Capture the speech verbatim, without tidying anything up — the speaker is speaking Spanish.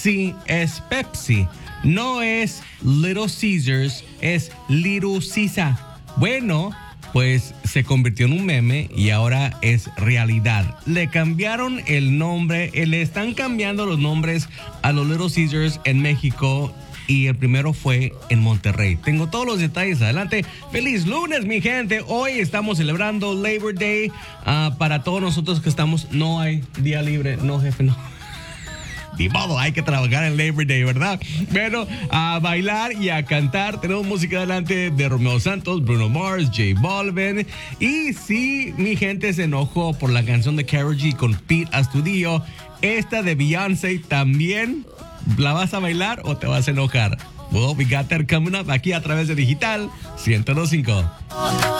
Sí, es Pepsi. No es Little Caesars, es Little Caesar. Bueno, pues se convirtió en un meme y ahora es realidad. Le cambiaron el nombre, eh, le están cambiando los nombres a los Little Caesars en México y el primero fue en Monterrey. Tengo todos los detalles adelante. ¡Feliz lunes, mi gente! Hoy estamos celebrando Labor Day. Uh, para todos nosotros que estamos, no hay día libre. No, jefe, no. Ni modo, hay que trabajar en Labor Day, ¿verdad? Bueno, a bailar y a cantar. Tenemos música adelante de Romeo Santos, Bruno Mars, J Balvin. Y si mi gente se enojó por la canción de Karol G con Pete Astudillo, esta de Beyoncé también, ¿la vas a bailar o te vas a enojar? Well, we got that coming up aquí a través de Digital ciento dos punto cinco.